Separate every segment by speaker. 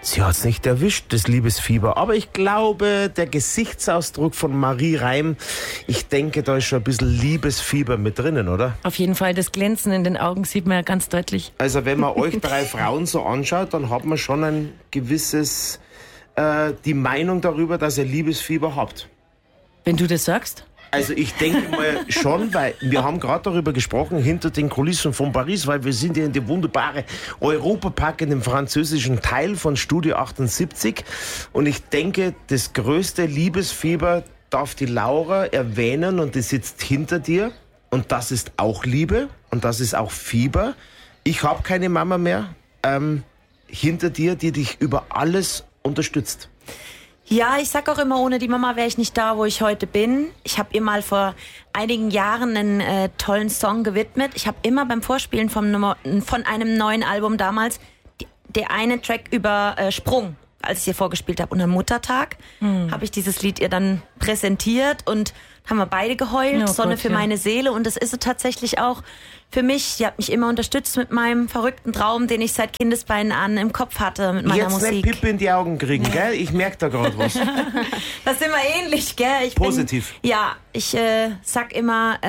Speaker 1: Sie hat's nicht erwischt, das Liebesfieber. Aber ich glaube, der Gesichtsausdruck von Marie Reim, ich denke, da ist schon ein bisschen Liebesfieber mit drinnen, oder?
Speaker 2: Auf jeden Fall, das Glänzen in den Augen sieht man ja ganz deutlich.
Speaker 1: Also wenn man euch 3 Frauen so anschaut, dann hat man schon ein gewisses, die Meinung darüber, dass ihr Liebesfieber habt.
Speaker 2: Wenn du das sagst?
Speaker 1: Also ich denke mal schon, weil wir haben gerade darüber gesprochen, hinter den Kulissen von Paris, weil wir sind ja in die wunderbare Europapark in dem französischen Teil von Studio 78 und ich denke, das größte Liebesfieber darf die Laura erwähnen und die sitzt hinter dir und das ist auch Liebe und das ist auch Fieber. Ich habe keine Mama mehr hinter dir, die dich über alles unterstützt.
Speaker 3: Ja, ich sag auch immer, ohne die Mama wäre ich nicht da, wo ich heute bin. Ich habe ihr mal vor einigen Jahren einen tollen Song gewidmet. Ich habe immer beim Vorspielen von einem neuen Album damals der eine Track übersprungen, als ich ihr vorgespielt habe. Und am Muttertag habe ich dieses Lied ihr dann präsentiert und haben wir beide geheult.
Speaker 2: Oh
Speaker 3: Sonne
Speaker 2: Gott,
Speaker 3: für meine Seele. Und das ist so tatsächlich auch für mich. Sie hat mich immer unterstützt mit meinem verrückten Traum, den ich seit Kindesbeinen an im Kopf hatte mit meiner Musik.
Speaker 1: Jetzt nicht Pippe in die Augen kriegen, gell? Ich merke da gerade was.
Speaker 3: Das sind wir ähnlich, gell?
Speaker 1: Positiv.
Speaker 3: Ich sag immer,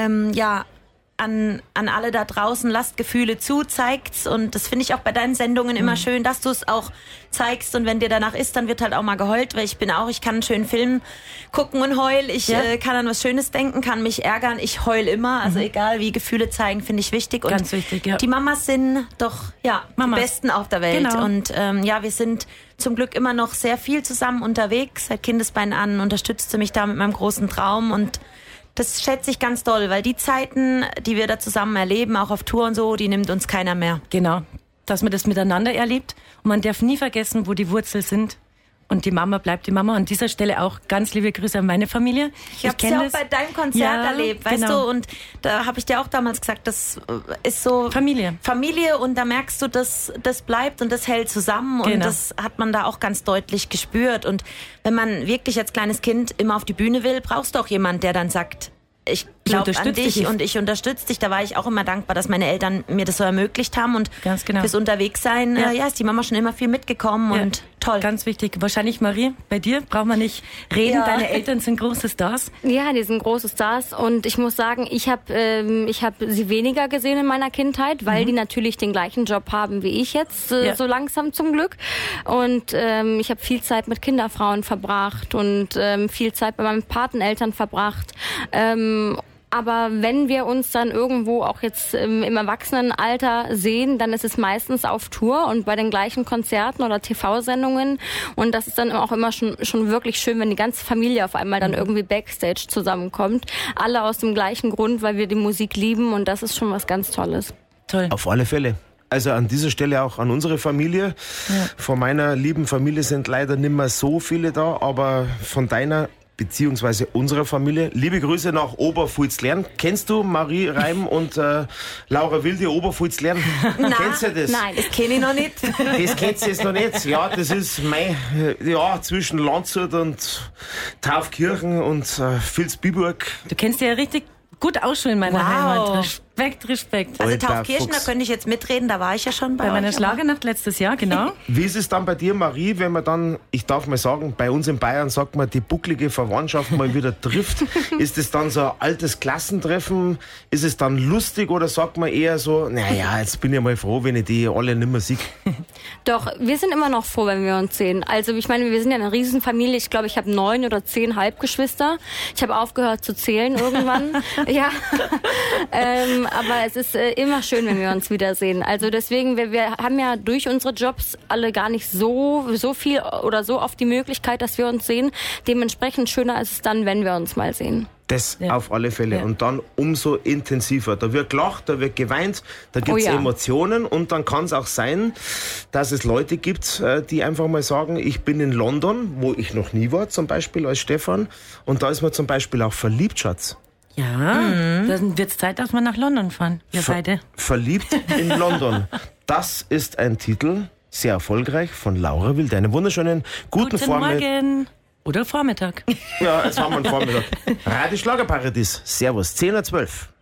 Speaker 3: an alle da draußen, lasst Gefühle zu, zeigt's. Und das finde ich auch bei deinen Sendungen immer schön, dass du es auch zeigst. Und wenn dir danach ist, dann wird halt auch mal geheult, weil ich kann einen schönen Film gucken und heul. Ich kann an was Schönes denken, kann mich ärgern. Ich heul immer. Also egal wie, Gefühle zeigen, finde ich wichtig. Und
Speaker 2: ganz wichtig, ja.
Speaker 3: Die Mamas sind doch die Besten auf der Welt.
Speaker 2: Genau.
Speaker 3: Und wir sind zum Glück immer noch sehr viel zusammen unterwegs. Seit Kindesbeinen an unterstützt sie mich da mit meinem großen Traum und das schätze ich ganz doll, weil die Zeiten, die wir da zusammen erleben, auch auf Tour und so, die nimmt uns keiner mehr.
Speaker 2: Genau, dass man das miteinander erlebt. Und man darf nie vergessen, wo die Wurzeln sind. Und die Mama bleibt die Mama. An dieser Stelle auch ganz liebe Grüße an meine Familie.
Speaker 3: Ich habe es ja auch bei deinem Konzert erlebt, weißt du? Und da habe ich dir auch damals gesagt, das ist so Familie und da merkst du, das bleibt und das hält zusammen. Und das hat man da auch ganz deutlich gespürt. Und wenn man wirklich als kleines Kind immer auf die Bühne will, brauchst du auch jemanden, der dann sagt, ich glaube an dich und ich unterstütze dich. Da war ich auch immer dankbar, dass meine Eltern mir das so ermöglicht haben. Und fürs Unterwegssein, ist die Mama schon immer viel mitgekommen und toll.
Speaker 2: Ganz wichtig. Wahrscheinlich, Marie, bei dir braucht man nicht reden. Ja. Deine Eltern sind große Stars.
Speaker 4: Ja, die sind große Stars. Und ich muss sagen, ich hab sie weniger gesehen in meiner Kindheit, weil die natürlich den gleichen Job haben wie ich jetzt, so langsam zum Glück. Und ich habe viel Zeit mit Kinderfrauen verbracht und viel Zeit bei meinen Pateneltern verbracht. Aber wenn wir uns dann irgendwo auch jetzt im Erwachsenenalter sehen, dann ist es meistens auf Tour und bei den gleichen Konzerten oder TV-Sendungen. Und das ist dann auch immer schon wirklich schön, wenn die ganze Familie auf einmal dann irgendwie Backstage zusammenkommt. Alle aus dem gleichen Grund, weil wir die Musik lieben und das ist schon was ganz Tolles.
Speaker 2: Toll.
Speaker 1: Auf alle Fälle. Also an dieser Stelle auch an unsere Familie. Von meiner lieben Familie sind leider nicht mehr so viele da, aber von deiner beziehungsweise unserer Familie. Liebe Grüße nach Oberpfalz-Lern. Kennst du Marie Reim und Laura Wilde, Oberpfalz-Lern? Kennst du das?
Speaker 3: Nein, das kenne ich noch nicht.
Speaker 1: Das kennst du jetzt noch nicht? Ja, das ist zwischen Landshut und Taufkirchen und Vilsbiburg.
Speaker 2: Du kennst ja richtig gut aus schon in meiner Heimat. Respekt.
Speaker 3: Also Taufkirchen, da könnte ich jetzt mitreden, da war ich ja schon bei
Speaker 2: meiner Schlagernacht letztes Jahr, genau.
Speaker 1: Wie ist es dann bei dir, Marie, wenn man dann, ich darf mal sagen, bei uns in Bayern sagt man, die bucklige Verwandtschaft mal wieder trifft? Ist es dann so ein altes Klassentreffen? Ist es dann lustig oder sagt man eher so, naja, jetzt bin ich mal froh, wenn ich die alle nicht mehr sehe?
Speaker 4: Doch, wir sind immer noch froh, wenn wir uns sehen. Also ich meine, wir sind ja eine Riesenfamilie. Ich glaube, ich habe 9 oder 10 Halbgeschwister. Ich habe aufgehört zu zählen irgendwann. Ja. Aber es ist immer schön, wenn wir uns wiedersehen. Also deswegen, wir haben ja durch unsere Jobs alle gar nicht so viel oder so oft die Möglichkeit, dass wir uns sehen. Dementsprechend schöner ist es dann, wenn wir uns mal sehen.
Speaker 1: Das auf alle Fälle. Und dann umso intensiver. Da wird gelacht, da wird geweint, da gibt es Emotionen und dann kann es auch sein, dass es Leute gibt, die einfach mal sagen, ich bin in London, wo ich noch nie war, zum Beispiel als Stefan, und da ist man zum Beispiel auch verliebt, Schatz.
Speaker 2: Ja, dann wird es Zeit, dass wir nach London fahren, wir beide.
Speaker 1: Verliebt in London. Das ist ein Titel, sehr erfolgreich, von Laura Wilde. Einen wunderschönen guten
Speaker 2: Morgen. Oder Vormittag.
Speaker 1: Ja, jetzt haben wir einen Vormittag. Radio Schlagerparadies. Servus, 10:12 Uhr.